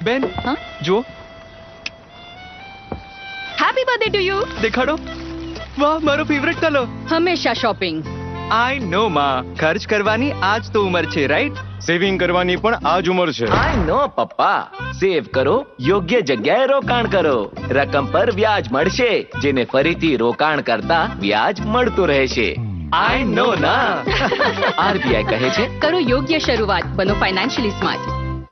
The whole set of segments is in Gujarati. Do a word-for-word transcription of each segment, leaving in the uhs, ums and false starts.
બેન હા? જો હેપી બર્થડે ટુ યુ. દેખાડો. વાહ, મારો ફેવરેટ કલર. હંમેશા શોપિંગ. આઈ નો માં, ખર્ચ કરવાની આજ તો ઉંમર છે, રાઈટ? સેવિંગ કરવાની પણ આ જ ઉંમર છે. આઈ નો પપ્પા, સેવ કરો, યોગ્ય જગ્યાએ રોકાણ કરો. રકમ પર વ્યાજ મળશે, જેને ફરીથી રોકાણ કરતા વ્યાજ મળતું રહેશે. આઈ નો ના. આરબીઆઈ કહે છે, કરો યોગ્ય શરૂઆત, બનો ફાઇનાન્શિયલી સ્માર્ટ.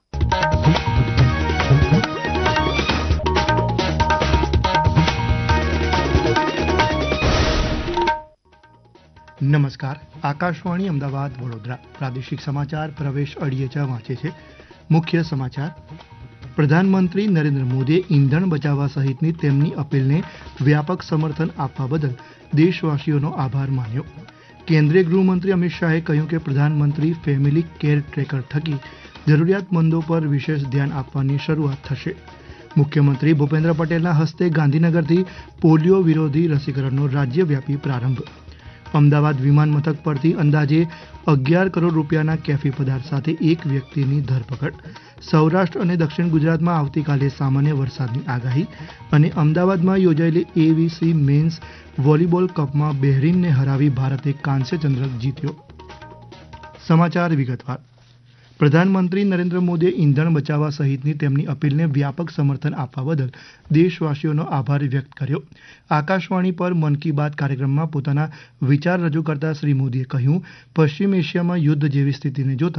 નમસ્કાર. આકાશવાણી અમદાવાદ વડોદરા પ્રાદેશિક સમાચાર પ્રવેશ અડિયેચા વાંચે છે. મુખ્ય સમાચાર. પ્રધાનમંત્રી નરેન્દ્ર મોદીએ ઈંધણ બચાવવા સહિતની તેમની અપીલને વ્યાપક સમર્થન આપવા બદલ દેશવાસીઓનો આભાર માન્યો. કેન્દ્રીય ગૃહમંત્રી અમિત શાહે કહ્યું કે પ્રધાનમંત્રી ફેમિલી કેર ટ્રેકર થકી જરૂરિયાતમંદો પર વિશેષ ધ્યાન આપવાની શરૂઆત થશે. મુખ્યમંત્રી ભૂપેન્દ્ર પટેલના હસ્તે ગાંધીનગરથી પોલિયો વિરોધી રસીકરણનો રાજ્યવ્યાપી પ્રારંભ. અમદાવાદ વિમાન મથક પરથી અંદાજે અગિયાર કરોડ રૂપિયાના કેફી પદાર્થ સાથે એક વ્યક્તિની ધરપકડ. સૌરાષ્ટ્ર અને દક્ષિણ ગુજરાતમાં આવતીકાલે સામાન્ય વરસાદની આગાહી. અને અમદાવાદમાં યોજાયેલી એવીસી મેન્સ વોલીબોલ કપમાં બહેરીનને હરાવી ભારતે કાંસ્ય ચંદ્રક જીત્યો. સમાચાર વિગતવાર. પ્રધાનમંત્રી નરેન્દ્ર મોદીએ ઈંધણ બચાવવા સહિતની તેમની અપીલને વ્યાપક સમર્થન આપવા બદલ દેશવાસીઓનો આભાર વ્યક્ત કર્યો. આકાશવાણી પર મન કી બાત કાર્યક્રમમાં પોતાના વિચાર રજૂ કરતા શ્રી મોદીએ કહ્યું, પશ્ચિમ એશિયામાં યુદ્ધ જેવી સ્થિતિને જોતા